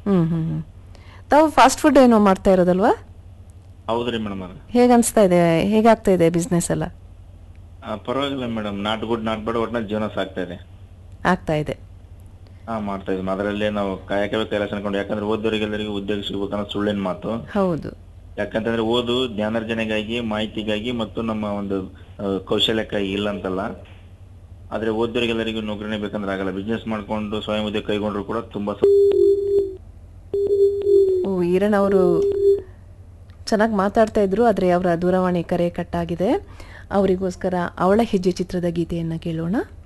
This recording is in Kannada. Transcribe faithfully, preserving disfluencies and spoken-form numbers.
ಹ್ಮ್ ಹ್ಮ್ ಹ್ಮ್. ತಾವು ಫಾಸ್ಟ್ ಫುಡ್ ಏನೋ ಮಾಡ್ತಾ ಇರೋದಲ್ವಾ? ಹೌದ್ರಿ ಮೇಡಮ್ ಅವ್ರೆ. ಹೇಗೆ ಅನಿಸ್ತಾ ಇದೆ, ಹೇಗಾಗ್ತಾ ಇದೆ ಬಿಸ್ನೆಸ್ ಎಲ್ಲ? ಆ, ಪರವಾಗಿಲ್ಲ ಮೇಡಮ್, ನಾಟ್ ಗುಡ್ ನಾಟ್ ಬೇಡ, ಒಟ್ಟಿನ ಜೀವನ ಸಾಗ್ತಾ ಇದೆ. ಆಗ್ತಾ ಇದೆ. ಹಾ, ಮಾಡ್ತಾ ಇದ್ವಿ. ಅದರಲ್ಲಿ ನಾವು ಕಾಯಕವೇ ಕೈಲಾಸ ಅನ್ಕೊಂಡು, ಯಾಕಂದ್ರೆ ಓದೋರಿಗೆಲ್ಲರಿಗೂ ಉದ್ಯೋಗ ಸಿಗ್ಬೇಕನ್ನೋ ಸುಳ್ಳಿನ ಮಾತು. ಹೌದು. ಯಾಕಂತಂದ್ರೆ ಓದು ಜ್ಞಾನಾರ್ಜನೆಗಾಗಿ, ಮಾಹಿತಿಗಾಗಿ ಮತ್ತು ನಮ್ಮ ಒಂದು ಆ, ಕೌಶಲ್ಯಕ್ಕಾಗಿ ಇಲ್ಲ ಅಂತಲ್ಲ. ಆದ್ರೆ ಓದೋರಿಗೆಲ್ಲರಿಗೂ ನೌಕರಿನೇ ಬೇಕಂದ್ರೆ ಆಗಲ್ಲ. ಬಿಸ್ನೆಸ್ ಮಾಡ್ಕೊಂಡು ಸ್ವಯಂ ಉದ್ಯೋಗ ಕೈಗೊಂಡ್ರು ಕೂಡ ತುಂಬಾ ಸ- ಓ, ಈರಣ್ಣ ಅವರು ಚೆನ್ನಾಗಿ ಮಾತಾಡ್ತಾ ಇದ್ರು, ಆದರೆ ಅವರ ದೂರವಾಣಿ ಕರೆ ಕಟ್ಟಾಗಿದೆ. ಅವರಿಗೋಸ್ಕರ ಅವಳ ಹೆಜ್ಜೆ ಚಿತ್ರದ ಗೀತೆಯನ್ನು ಕೇಳೋಣ.